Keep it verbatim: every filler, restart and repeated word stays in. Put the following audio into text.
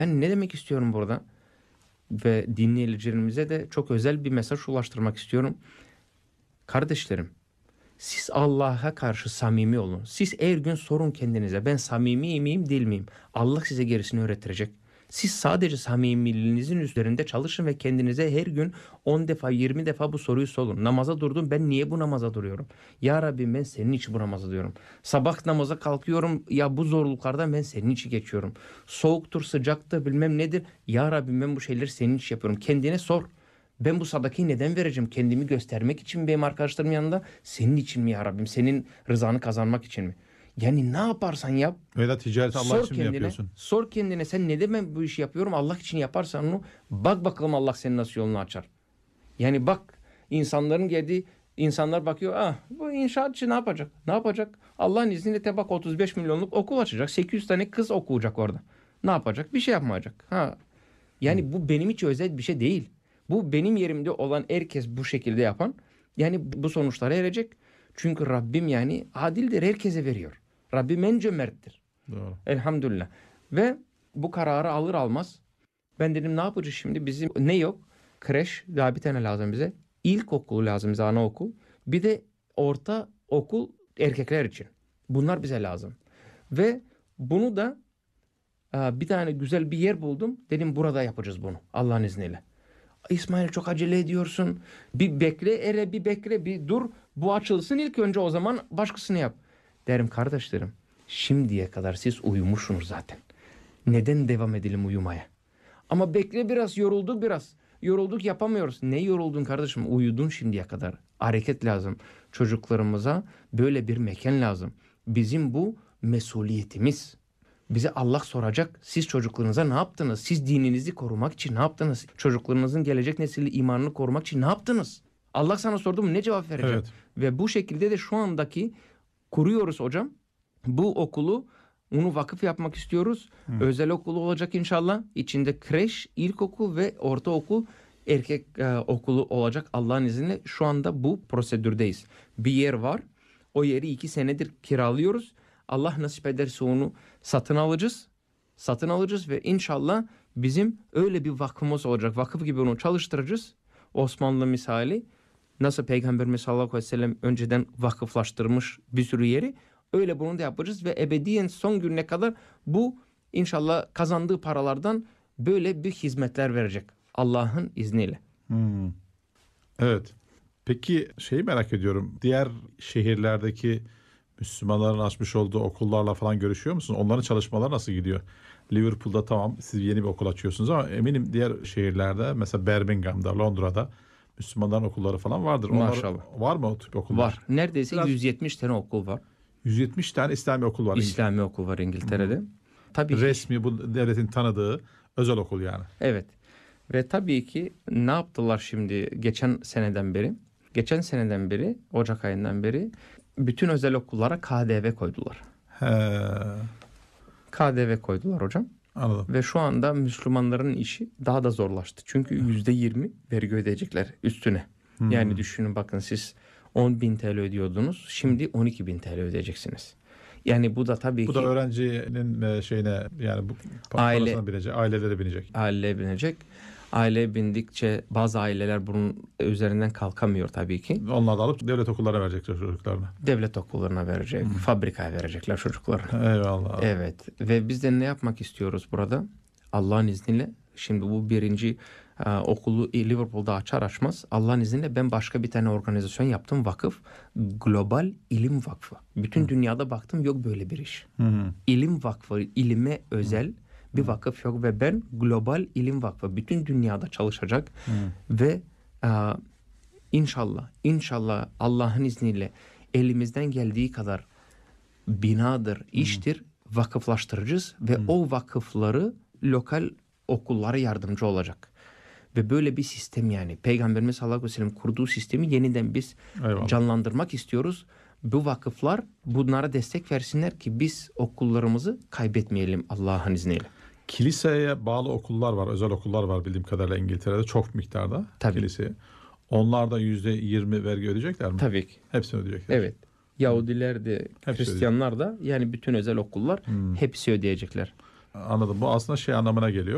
Ben ne demek istiyorum burada? Ve dinleyicilerimize de çok özel bir mesaj ulaştırmak istiyorum. Kardeşlerim, siz Allah'a karşı samimi olun. Siz her gün sorun kendinize. Ben samimi miyim, değil miyim? Allah size gerisini öğretecek. Siz sadece samimiliğinizin üzerinde çalışın ve kendinize her gün on defa, yirmi defa bu soruyu sorun. Namaza durdum. Ben niye bu namaza duruyorum? Ya Rabbi, ben senin için bu namaza duruyorum. Sabah namaza kalkıyorum. Ya bu zorluklardan ben senin için geçiyorum. Soğuktur, sıcaktır, bilmem nedir. Ya Rabbi, ben bu şeyleri senin için yapıyorum. Kendine sor. Ben bu sadakayı neden vereceğim? Kendimi göstermek için mi benim arkadaşlarım yanında? Senin için mi ya Rabbim? Senin rızanı kazanmak için mi? Yani ne yaparsan yap. Veya ticareti Allah Sor için mi kendine. yapıyorsun? Sor kendine, sen neden ben bu işi yapıyorum? Allah için yaparsan onu, bak bakalım Allah senin nasıl yolunu açar. Yani bak, insanların geldiği, insanlar bakıyor, ah bu inşaatçı ne yapacak? Ne yapacak? Allah'ın izniyle de bak, otuz beş milyonluk okul açacak. sekiz yüz tane kız okuyacak orada. Ne yapacak? Bir şey yapmayacak. Ha. Yani bu benim için özel bir şey değil. Bu benim yerimde olan herkes bu şekilde yapan, yani bu sonuçlara erecek. Çünkü Rabbim yani adildir, herkese veriyor. Rabbim en cömerttir. Doğru. Elhamdülillah. Ve bu kararı alır almaz ben dedim, ne yapacağız şimdi? Bizim ne yok? Kreş daha bir tane lazım bize. İlkokul lazım bize, anaokul. Bir de orta okul erkekler için. Bunlar bize lazım. Ve bunu da e, bir tane güzel bir yer buldum. Dedim burada yapacağız bunu Allah'ın izniyle. İsmail, çok acele ediyorsun. Bir bekle, hele bir bekle, bir dur. Bu açılsın ilk önce, o zaman başkasını yap. Derim, kardeşlerim, şimdiye kadar siz uyumuşsunuz zaten. Neden devam edelim uyumaya? Ama bekle biraz, yorulduk biraz. Yorulduk, yapamıyoruz. Ne yoruldun kardeşim? Uyudun şimdiye kadar. Hareket lazım. Çocuklarımıza böyle bir mekan lazım. Bizim bu mesuliyetimiz. Bize Allah soracak. Siz çocuklarınıza ne yaptınız? Siz dininizi korumak için ne yaptınız? Çocuklarınızın gelecek nesili imanını korumak için ne yaptınız? Allah sana sordu mu ne cevap verecek? Evet. Ve bu şekilde de şu andaki kuruyoruz hocam. Bu okulu, onu vakıf yapmak istiyoruz. Hı. Özel okulu olacak inşallah. İçinde kreş, ilkokul ve ortaokul, erkek e, okulu olacak Allah'ın izniyle. Şu anda bu prosedürdeyiz. Bir yer var. O yeri iki senedir kiralıyoruz. Allah nasip ederse onu satın alacağız. Satın alacağız ve inşallah bizim öyle bir vakfımız olacak. Vakıf gibi onu çalıştıracağız. Osmanlı misali. Nasıl Peygamberimiz sallallahu aleyhi ve sellem önceden vakıflaştırmış bir sürü yeri, öyle bunu da yapacağız ve ebediyen son gününe kadar bu inşallah kazandığı paralardan böyle bir hizmetler verecek Allah'ın izniyle. Hmm. Evet. Peki şeyi merak ediyorum. Diğer şehirlerdeki Müslümanların açmış olduğu okullarla falan görüşüyor musun? Onların çalışmaları nasıl gidiyor? Liverpool'da tamam siz yeni bir okul açıyorsunuz ama eminim diğer şehirlerde, mesela Birmingham'da, Londra'da Müslümanların okulları falan vardır. Onlar, Maşallah. var mı o tip okullar? Var. Neredeyse Biraz, yüz yetmiş tane okul var. yüz yetmiş tane İslami okul var. İslami okul var İngiltere'de. Hmm. Tabii resmi ki, bu devletin tanıdığı özel okul yani. Evet. Ve tabii ki ne yaptılar şimdi geçen seneden beri? Geçen seneden beri, Ocak ayından beri bütün özel okullara K D V koydular. He. K D V koydular hocam. Anladım. Ve şu anda Müslümanların işi daha da zorlaştı. Çünkü yüzde yirmi vergi ödeyecekler üstüne. Hmm. Yani düşünün, bakın, siz on bin T L ödüyordunuz. Şimdi on iki bin T L ödeyeceksiniz. Yani bu da tabii bu ki... Bu da öğrencinin şeyine, yani bu aile, parasına binecek, ailelere binecek. Aileye binecek. Aileye bindikçe bazı aileler bunun üzerinden kalkamıyor tabii ki. Onlar da alıp devlet okullarına verecekler çocuklarına. Devlet okullarına verecek, hmm. fabrikaya verecekler çocuklarına. Eyvallah. Evet. Ve biz de ne yapmak istiyoruz burada? Allah'ın izniyle. Şimdi bu birinci e, okulu Liverpool'da açar açmaz Allah'ın izniyle ben başka bir tane organizasyon yaptım, vakıf. Global İlim Vakfı. Bütün hmm. dünyada baktım, yok böyle bir iş. Hmm. İlim Vakfı, ilime özel hmm. bir vakıf yok ve ben Global İlim Vakfı bütün dünyada çalışacak hmm. ve e, inşallah inşallah Allah'ın izniyle elimizden geldiği kadar binadır, iştir, hmm. vakıflaştıracağız ve hmm. o vakıfları lokal okullara yardımcı olacak. Ve böyle bir sistem, yani Peygamberimiz sallallahu aleyhi ve sellem kurduğu sistemi yeniden biz Eyvallah. canlandırmak istiyoruz. Bu vakıflar bunlara destek versinler ki biz okullarımızı kaybetmeyelim Allah'ın izniyle. Kiliseye bağlı okullar var, özel okullar var bildiğim kadarıyla İngiltere'de çok miktarda. Tabii. Kiliseye. Onlar da yüzde yirmi vergi ödeyecekler mi? Tabii ki. Hepsini ödeyecekler. Evet. Yahudiler de, hepsi Hristiyanlar ödeyecek. da, yani bütün özel okullar hmm. hepsi ödeyecekler. Anladım. Bu aslında şey anlamına geliyor.